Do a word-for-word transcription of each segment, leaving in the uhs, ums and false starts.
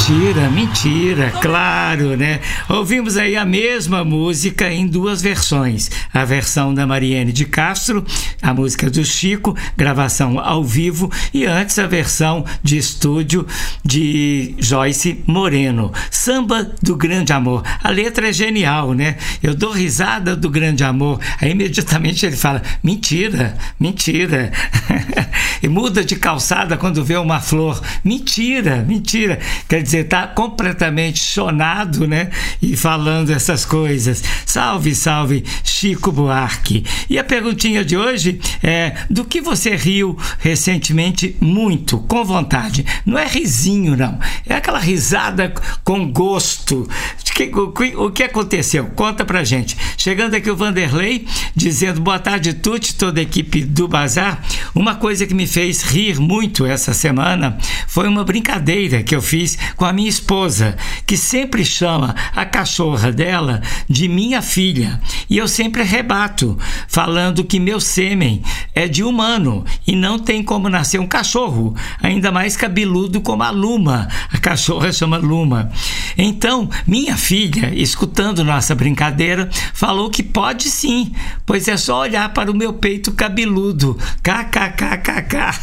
Mentira, mentira, claro, né? Ouvimos aí a mesma música em duas versões. A versão da Mariene de Castro, a música do Chico, gravação ao vivo, e antes a versão de estúdio de Joyce Moreno. Samba do Grande Amor. A letra é genial, né? Eu dou risada do grande amor. Aí imediatamente ele fala, mentira, mentira. E muda de calçada quando vê uma flor. Mentira, mentira. Quer dizer, está completamente chonado, né? E falando essas coisas. Salve, salve, Chico Buarque. E a perguntinha de hoje é: do que você riu recentemente muito, com vontade? Não é risinho, não. É aquela risada com gosto. O que aconteceu? Conta pra gente. Chegando aqui o Vanderlei, dizendo boa tarde, Tuti, toda a equipe do Bazar. Uma coisa que me fez rir muito essa semana foi uma brincadeira que eu fiz com a minha esposa, que sempre chama a cachorra dela de minha filha. E eu sempre rebato, falando que meu sêmen é de humano e não tem como nascer um cachorro, ainda mais cabeludo como a Luma. A cachorra chama Luma. Então, minha filha, escutando nossa brincadeira, falou que pode sim, pois é só olhar para o meu peito cabeludo. Kkkk.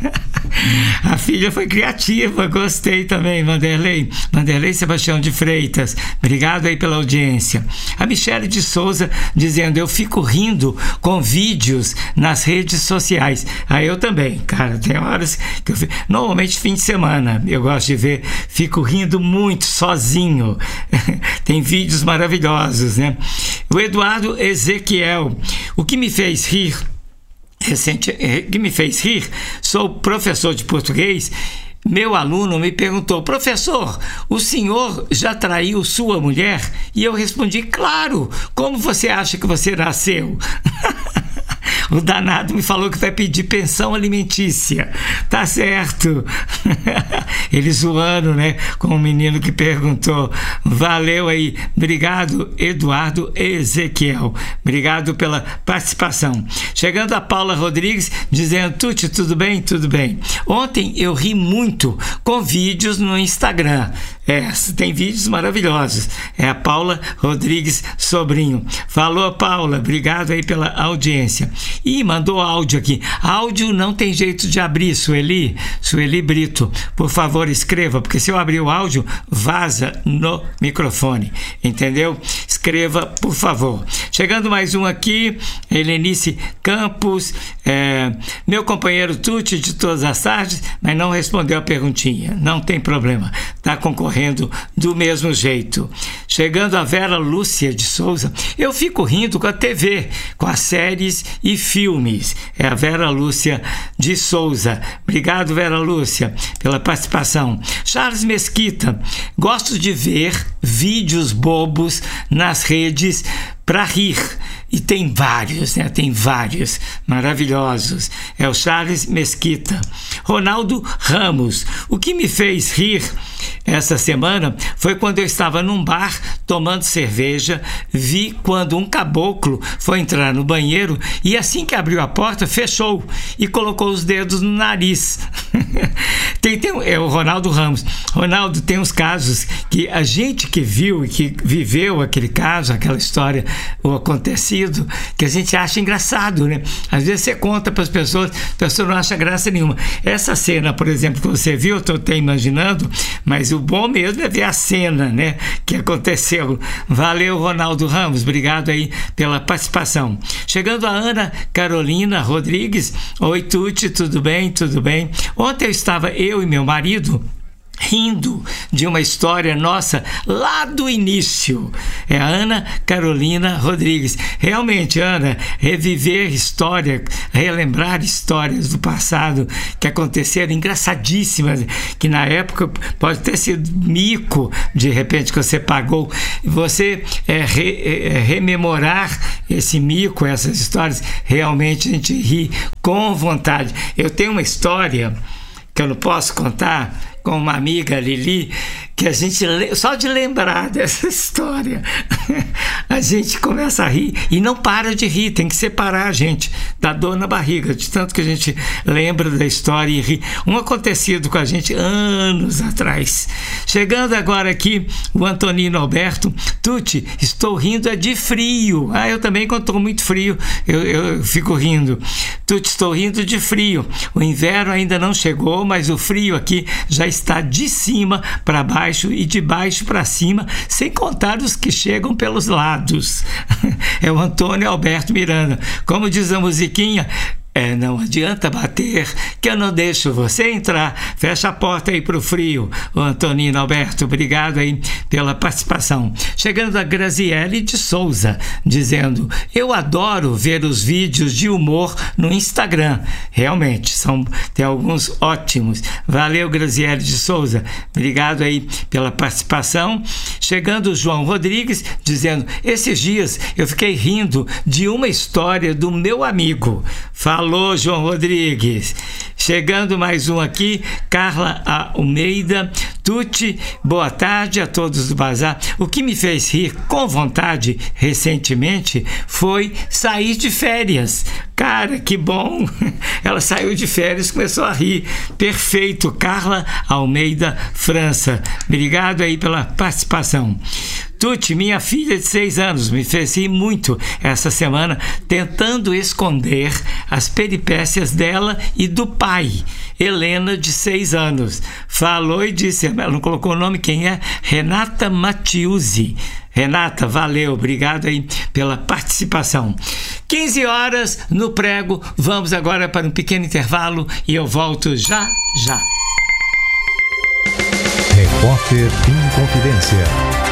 A filha foi criativa, gostei também, Vanderlei. Vanderlei Sebastião de Freitas, obrigado aí pela audiência. A Michele de Souza dizendo, eu fico rindo com vídeos nas redes sociais. Aí eu também, cara, tem horas que eu fico... Normalmente fim de semana eu gosto de ver, fico rindo muito sozinho. Tem vídeos maravilhosos, né? O Eduardo Ezequiel, o que me fez rir recente, que me fez rir, sou professor de português. Meu aluno me perguntou, professor, o senhor já traiu sua mulher? E eu respondi, claro, como você acha que você nasceu? O danado me falou que vai pedir pensão alimentícia. Tá certo. Ele zoando, né? Com o menino que perguntou. Valeu aí. Obrigado, Eduardo Ezequiel. Obrigado pela participação. Chegando a Paula Rodrigues, dizendo, Tuti, tudo bem? Tudo bem. Ontem eu ri muito com vídeos no Instagram. É, tem vídeos maravilhosos. É a Paula Rodrigues Sobrinho. Falou, Paula. Obrigado aí pela audiência. E mandou áudio aqui. Áudio não tem jeito de abrir, Sueli. Sueli Brito. Por favor, escreva, porque se eu abrir o áudio, vaza no microfone. Entendeu? Escreva, por favor. Chegando mais um aqui. Helenice Campos. É, meu companheiro Tuti de todas as tardes, mas não respondeu a perguntinha. Não tem problema. Está concorrendo do mesmo jeito. Chegando a Vera Lúcia de Souza, eu fico rindo com a T V, com as séries e filmes. É a Vera Lúcia de Souza. Obrigado, Vera Lúcia, pela participação. Charles Mesquita, gosto de ver vídeos bobos nas redes para rir. E tem vários, né? Tem vários maravilhosos. É o Charles Mesquita. Ronaldo Ramos. O que me fez rir essa semana foi quando eu estava num bar tomando cerveja, vi quando um caboclo foi entrar no banheiro e assim que abriu a porta, fechou e colocou os dedos no nariz. tem, tem, é o Ronaldo Ramos. Ronaldo, tem uns casos que a gente que viu e que viveu aquele caso, aquela história, o acontecido, que a gente acha engraçado, né? Às vezes você conta para as pessoas, a pessoa não acha graça nenhuma. Essa cena, por exemplo, que você viu, eu estou até imaginando, mas o bom mesmo é ver a cena, né, que aconteceu. Valeu, Ronaldo Ramos, obrigado aí pela participação. Chegando a Ana Carolina Rodrigues, oi Tuti, tudo bem? Tudo bem? Ontem eu estava, eu e meu marido, rindo de uma história nossa lá do início. É a Ana Carolina Rodrigues. Realmente, Ana, reviver história, relembrar histórias do passado que aconteceram engraçadíssimas, que na época pode ter sido mico, de repente, que você pagou. Você é, re, é, rememorar esse mico, essas histórias, realmente a gente ri com vontade. Eu tenho uma história que eu não posso contar, com uma amiga, Lili, que a gente, só de lembrar dessa história, a gente começa a rir e não para de rir, tem que separar a gente da dor na barriga, de tanto que a gente lembra da história e ri. Um acontecido com a gente anos atrás. Chegando agora aqui, o Antonino Alberto. Tuti, estou rindo é de frio. Ah, eu também, quando estou muito frio, eu, eu fico rindo. Tuti, estou rindo de frio. O inverno ainda não chegou, mas o frio aqui já está de cima para baixo e de baixo para cima, sem contar os que chegam pelos lados. É o Antônio Alberto Miranda. Como diz a musiquinha, é, não adianta bater, que eu não deixo você entrar. Fecha a porta aí pro frio. O Antonino Alberto, obrigado aí pela participação. Chegando a Graziele de Souza, dizendo: eu adoro ver os vídeos de humor no Instagram. Realmente, são, tem alguns ótimos. Valeu, Graziele de Souza. Obrigado aí pela participação. Chegando o João Rodrigues, dizendo: esses dias eu fiquei rindo de uma história do meu amigo. Falou, João Rodrigues. Chegando mais um aqui, Carla Almeida. Tuti, boa tarde a todos do Bazar. O que me fez rir com vontade recentemente foi sair de férias. Cara, que bom! Ela saiu de férias e começou a rir. Perfeito, Carla Almeida, França. Obrigado aí pela participação. Tuti, minha filha de seis anos, me fez rir muito essa semana, tentando esconder as peripécias dela e do pai, Helena, de seis anos. Falou e disse, ela não colocou o nome, quem é? Renata Matiusi. Renata, valeu, obrigado aí pela participação. quinze horas no prego, vamos agora para um pequeno intervalo e eu volto já, já. Repórter em Confidência.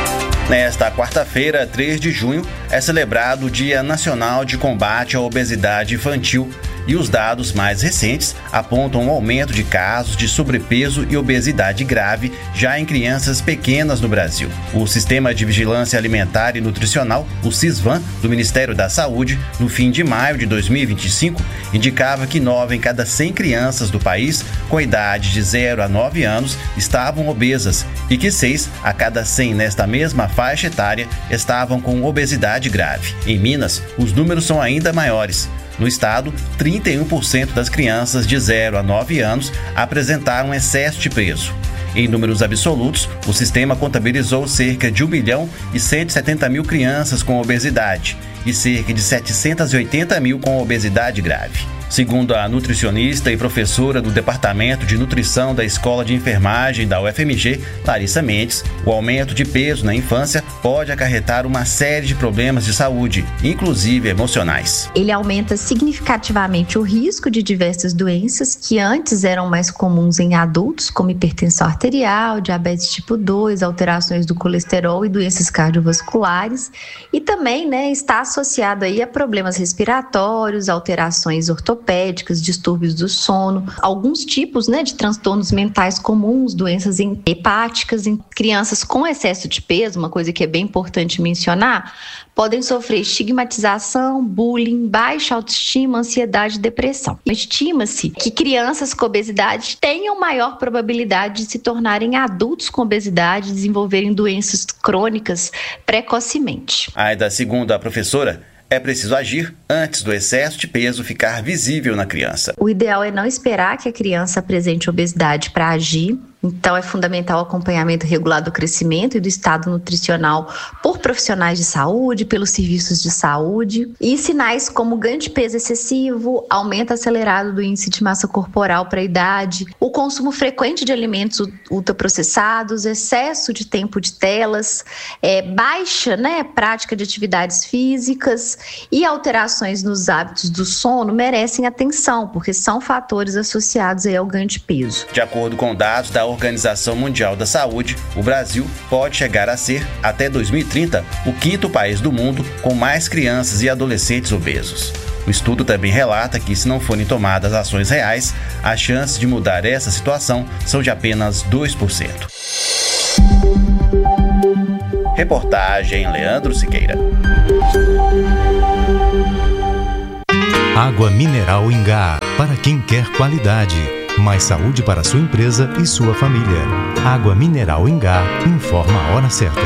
Nesta quarta-feira, três de junho, é celebrado o Dia Nacional de Combate à Obesidade Infantil e os dados mais recentes apontam um aumento de casos de sobrepeso e obesidade grave já em crianças pequenas no Brasil. O Sistema de Vigilância Alimentar e Nutricional, o SISVAN, do Ministério da Saúde, no fim de maio de dois mil e vinte e cinco, indicava que nove em cada cem crianças do país com idade de zero a nove anos estavam obesas e que seis a cada cem nesta mesma faixa etária estavam com obesidade grave. Em Minas, os números são ainda maiores. No estado, trinta e um por cento das crianças de zero a nove anos apresentaram excesso de peso. Em números absolutos, o sistema contabilizou cerca de um milhão e cento e setenta mil crianças com obesidade e cerca de setecentos e oitenta mil com obesidade grave. Segundo a nutricionista e professora do Departamento de Nutrição da Escola de Enfermagem da U F M G, Larissa Mendes, o aumento de peso na infância pode acarretar uma série de problemas de saúde, inclusive emocionais. Ele aumenta significativamente o risco de diversas doenças que antes eram mais comuns em adultos, como hipertensão arterial, diabetes tipo dois, alterações do colesterol e doenças cardiovasculares, e também, né, está associado aí a problemas respiratórios, alterações ortopédicas, distúrbios do sono, alguns tipos, né, de transtornos mentais comuns, doenças hepáticas em crianças com excesso de peso, uma coisa que é bem importante mencionar, podem sofrer estigmatização, bullying, baixa autoestima, ansiedade e depressão. Estima-se que crianças com obesidade tenham maior probabilidade de se tornarem adultos com obesidade e desenvolverem doenças crônicas precocemente. Ainda segundo a professora, é preciso agir antes do excesso de peso ficar visível na criança. O ideal é não esperar que a criança apresente obesidade para agir. Então, é fundamental o acompanhamento regular do crescimento e do estado nutricional por profissionais de saúde, pelos serviços de saúde. E sinais como ganho de peso excessivo, aumento acelerado do índice de massa corporal para a idade, o consumo frequente de alimentos ultraprocessados, excesso de tempo de telas, é, baixa, né, prática de atividades físicas e alterações nos hábitos do sono merecem atenção, porque são fatores associados aí ao ganho de peso. De acordo com dados da Organização Mundial da Saúde, o Brasil pode chegar a ser, até dois mil e trinta, o quinto país do mundo com mais crianças e adolescentes obesos. O estudo também relata que, se não forem tomadas ações reais, as chances de mudar essa situação são de apenas dois por cento. Reportagem Leandro Siqueira. Água mineral Ingá, para quem quer qualidade. Mais saúde para sua empresa e sua família. Água Mineral Ingá informa a hora certa.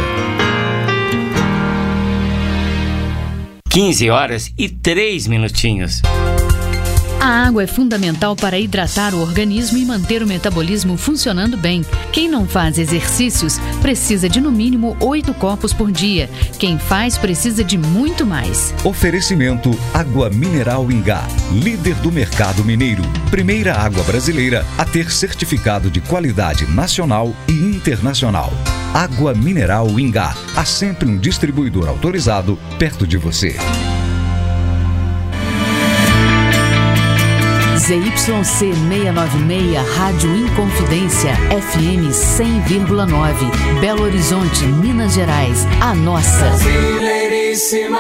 quinze horas e três minutinhos. A água é fundamental para hidratar o organismo e manter o metabolismo funcionando bem. Quem não faz exercícios precisa de no mínimo oito copos por dia. Quem faz precisa de muito mais. Oferecimento Água Mineral Ingá, líder do mercado mineiro. Primeira água brasileira a ter certificado de qualidade nacional e internacional. Água Mineral Ingá. Há sempre um distribuidor autorizado perto de você. Z Y C seiscentos e noventa e seis, Rádio Inconfidência, F M cem vírgula nove, Belo Horizonte, Minas Gerais, a nossa. Brasileiríssima.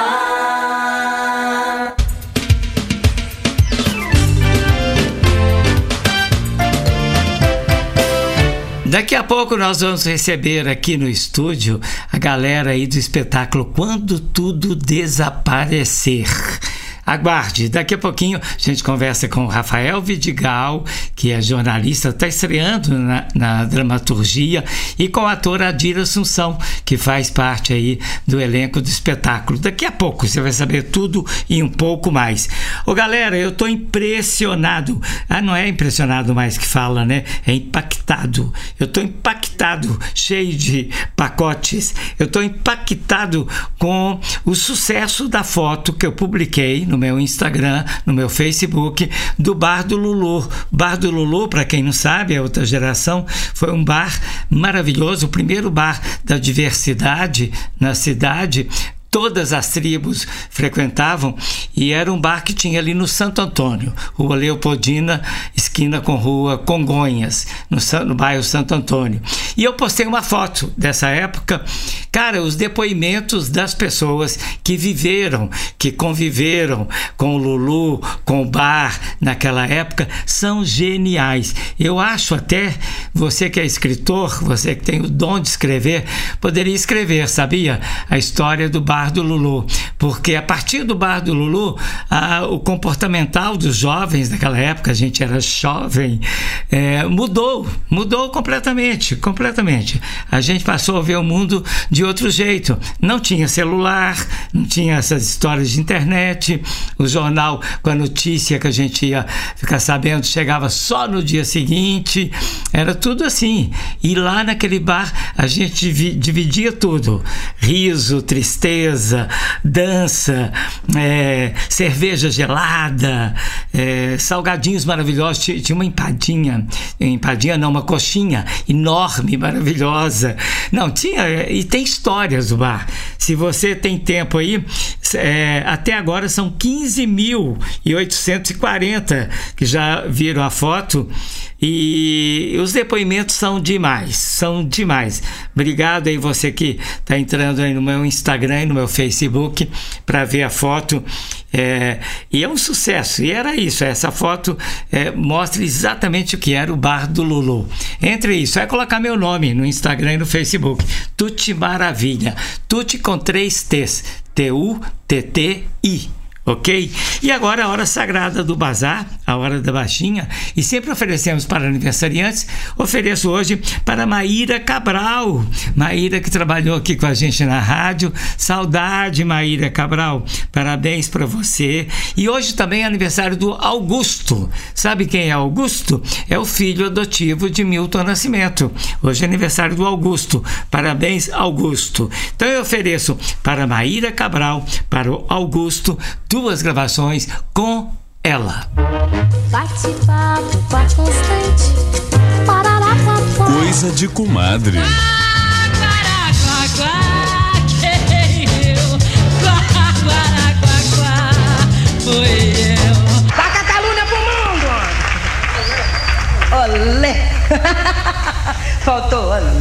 Daqui a pouco nós vamos receber aqui no estúdio a galera aí do espetáculo Quando Tudo Desaparecer. Aguarde, daqui a pouquinho a gente conversa com o Rafael Vidigal, que é jornalista, está estreando na, na dramaturgia, e com a atora Adir Assunção, que faz parte aí do elenco do espetáculo. Daqui a pouco você vai saber tudo e um pouco mais. Ô galera, eu estou impressionado. Ah, não é impressionado mais que fala, né? É impactado. Eu estou impactado, cheio de pacotes. Eu estou impactado com o sucesso da foto que eu publiquei no meu Instagram, no meu Facebook, do Bar do Lulu. Bar do Lulu, para quem não sabe, é outra geração, foi um bar maravilhoso, o primeiro bar da diversidade na cidade. Todas as tribos frequentavam, e era um bar que tinha ali no Santo Antônio, Rua Leopoldina, esquina com Rua Congonhas, no, no bairro Santo Antônio. E eu postei uma foto dessa época. Cara, os depoimentos das pessoas que viveram, que conviveram com o Lulu, com o bar naquela época, são geniais. Eu acho até, você que é escritor, você que tem o dom de escrever, poderia escrever, sabia? A história do bar do Lulu, porque a partir do Bar do Lulu, a, o comportamental dos jovens naquela época, a gente era jovem, é, mudou, mudou completamente, completamente. A gente passou a ver o mundo de outro jeito. Não tinha celular, não tinha essas histórias de internet, o jornal com a notícia que a gente ia ficar sabendo chegava só no dia seguinte, era tudo assim. E lá naquele bar a gente dividia tudo, riso, tristeza, dança, é, cerveja gelada, é, salgadinhos maravilhosos. Tinha uma empadinha, empadinha não, uma coxinha enorme, maravilhosa. Não, tinha, e tem histórias do bar. Se você tem tempo aí, é, até agora são quinze mil oitocentos e quarenta que já viram a foto, e os depoimentos são demais, são demais. Obrigado aí você que está entrando aí no meu Instagram e no meu Facebook para ver a foto. É, e é um sucesso, e era isso. Essa foto é, mostra exatamente o que era o Bar do Lulu. Entre isso, é colocar meu nome no Instagram e no Facebook, Tuti Maravilha, Tuti com três T's, T U T T I. Ok? E agora a hora sagrada do bazar, a hora da baixinha, e sempre oferecemos para aniversariantes. Ofereço hoje para Maíra Cabral, Maíra que trabalhou aqui com a gente na rádio. Saudade, Maíra Cabral, parabéns para você. E hoje também é aniversário do Augusto. Sabe quem é Augusto? É o filho adotivo de Milton Nascimento. Hoje é aniversário do Augusto, parabéns, Augusto. Então eu ofereço para Maíra Cabral, para o Augusto, duas gravações com ela. Bate-papo, papo constante. Coisa de comadre. Foi eu. Taca a calúnia pro mundo. Olé. Faltou olé.